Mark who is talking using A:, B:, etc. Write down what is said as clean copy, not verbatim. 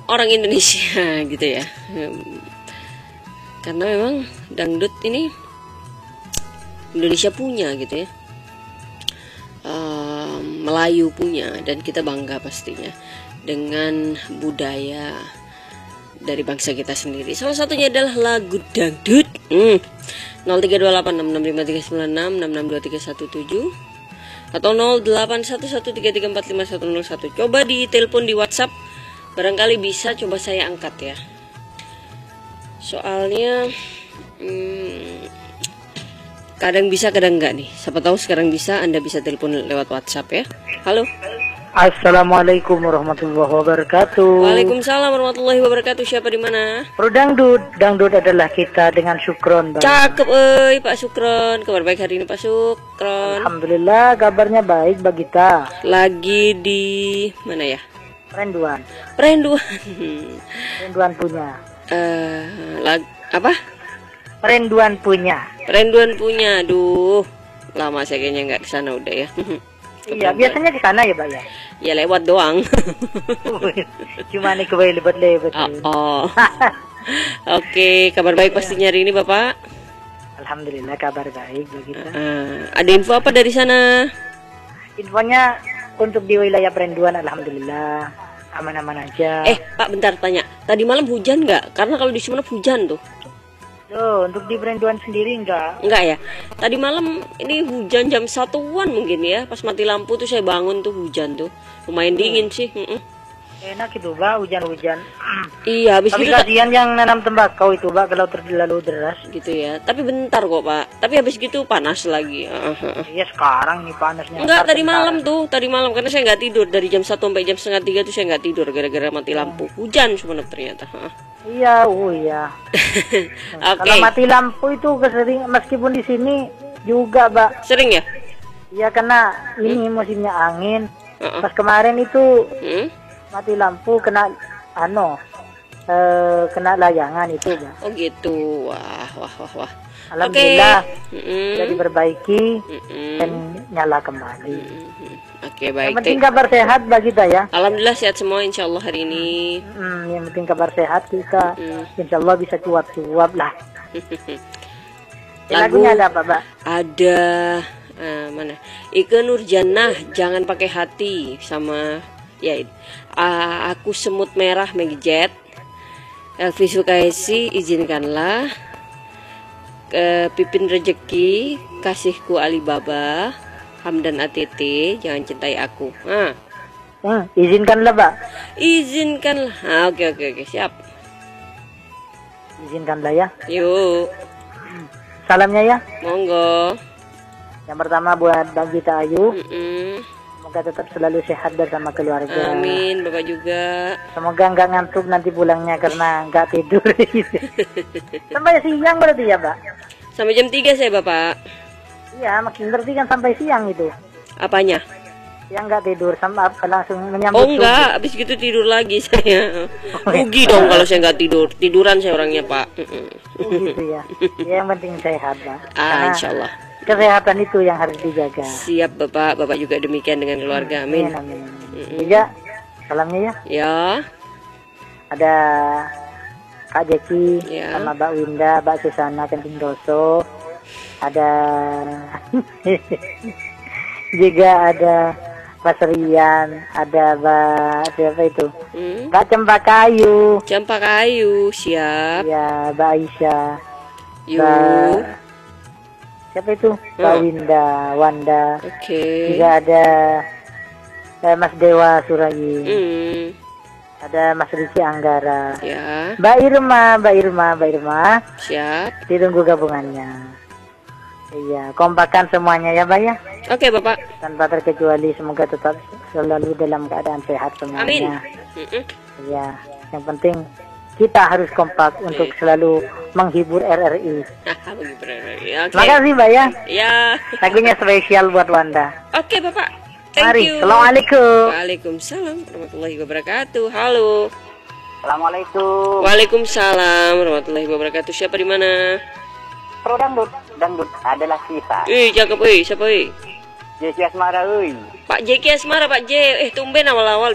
A: orang Indonesia gitu ya. Karena memang dangdut ini Indonesia punya gitu ya, Melayu punya, dan kita bangga pastinya dengan budaya dari bangsa kita sendiri. Salah satunya adalah lagu dangdut. 0328665396 662317 atau 081133455101. Coba di telepon di WhatsApp, barangkali bisa, coba saya angkat ya. Soalnya kadang bisa kadang enggak nih. Siapa tahu sekarang bisa, Anda bisa telepon lewat WhatsApp ya. Halo.
B: Assalamualaikum warahmatullahi wabarakatuh.
A: Waalaikumsalam warahmatullahi wabarakatuh. Siapa di mana?
B: Pro Dangdut. Dangdut adalah kita dengan Sukron.
A: Cakep, Pak Sukron. Kabar baik hari ini, Pak Sukron?
B: Alhamdulillah, kabarnya baik Mbak Gita.
A: Lagi di mana ya?
B: Perenduan.
A: Perenduan.
B: Perenduan punya.
A: Apa?
B: Perenduan punya.
A: Perenduan punya. Aduh, lama saya kayaknya nggak ke sana udah ya.
B: Iya, biasanya ke sana ya, Mbak ya.
A: Ya lewat doang.
B: Cuma nih kembali lebat-lebat.
A: Oh. Oke, kabar baik pastinya hari ini, Bapak.
B: Alhamdulillah kabar baik Mbak Gita.
A: Ada info apa dari sana?
B: Infonya untuk di wilayah Perenduan alhamdulillah aman-aman aja.
A: Pak, bentar tanya. Tadi malam hujan nggak? Karena kalau di Sumeneb hujan tuh.
B: Loh, untuk di Perenduan sendiri enggak?
A: Enggak ya. Tadi malam ini hujan jam 1-an mungkin ya. Pas mati lampu tuh saya bangun tuh hujan tuh. Lumayan dingin sih.
B: Enak itu, Mbak, hujan-hujan.
A: Iya, habis
B: Tapi
A: gitu
B: kasihan yang nanam tembakau itu, Mbak, kalau terlalu deras.
A: gitu ya. Tapi bentar kok, Pak. Tapi habis gitu panas lagi.
B: Iya, sekarang nih panasnya.
A: Enggak, tadi malam tuh. Tadi malam karena saya nggak tidur dari jam 1 sampai jam setengah 3 tuh saya nggak tidur gara-gara mati lampu. Hujan Sumeneb ternyata.
B: Iya, iya. Kalau mati lampu itu kesering, meskipun di sini juga, Mbak.
A: Sering ya?
B: Iya, karena ini musimnya angin. Pas kemarin itu mati lampu kena kena layangan itu, Mbak.
A: Oh gitu. Wah.
B: Alhamdulillah sudah diperbaiki dan nyala kembali.
A: Oke, baik.
B: Yang penting kabar sehat bagi kita ya.
A: Alhamdulillah sehat semua insya Allah hari ini.
B: Yang penting kabar sehat kita, insya Allah bisa cuap-cuap lah. Lagunya ada apa, Mbak?
A: Ada mana? Ike Nurjannah, jangan pakai hati, sama ya aku semut merah Megjet. Elvi Sukaisi, izinkanlah. Pipin Rejeki, kasihku Alibaba. Hamdan ATT, jangan cintai aku.
B: Izinkanlah, Mbak.
A: Izinkanlah. Oke, siap.
B: Izinkanlah ya.
A: Yuk.
B: Salamnya ya.
A: Monggo.
B: Yang pertama buat Mbak Gita Ayu. Semoga tetap selalu sehat bersama keluarga.
A: Amin, Bapak juga.
B: Semoga nggak ngantuk nanti pulangnya karena nggak tidur. Sampai siang berarti ya, Mbak?
A: Sampai jam 3 saya, Bapak.
B: Iya, makin berarti kan sampai siang itu.
A: Apanya?
B: Yang nggak tidur sama langsung menyambut.
A: Oh enggak, habis gitu tidur lagi saya. Rugi dong kalau saya nggak tidur. Tiduran saya orangnya, Pak.
B: Gitu ya. Ya, yang penting sehat, Pak.
A: Insya Allah.
B: Kesehatan itu yang harus dijaga.
A: Siap, Bapak. Bapak juga demikian dengan keluarga. Amin.
B: Juga salamnya ya.
A: Ya.
B: Ada Kak Jeki sama Mbak Winda, Mbak Susana Kenting Roso. Ada juga ada Mas Rian, ada Mbak siapa itu? Mbak Cempakayu.
A: Cempakayu, siap.
B: Ya, Mbak Aisyah.
A: Yuk.
B: Siapa itu? Mbak Winda, Wanda.
A: Oke.
B: Juga ada Mas Dewa Surayi. Ada Mas Riki Anggara.
A: Ya.
B: Mbak Irma.
A: Siap.
B: Ditunggu gabungannya. Iya, kompakan semuanya ya, Mbak ya.
A: Oke, Bapak.
B: Tanpa terkecuali semoga tetap selalu dalam keadaan sehat semuanya.
A: Amin.
B: Iya, yang penting kita harus kompak untuk selalu menghibur RRI.
A: Okay.
B: Makasih, Mbak ya.
A: Ya.
B: Lagunya spesial buat Wanda.
A: Oke, Bapak. Thank
B: Mari.
A: you.
B: Assalamualaikum.
A: Waalaikumsalam warahmatullahi wabarakatuh. Halo.
B: Assalamualaikum.
A: Waalaikumsalam warahmatullahi wabarakatuh. Siapa di mana?
B: Pro Dangdut adalah kita.
A: Cakep, siapa?
B: Jeki Asmara,
A: Pak Jeki Asmara, Pak J. Tumben awal-awal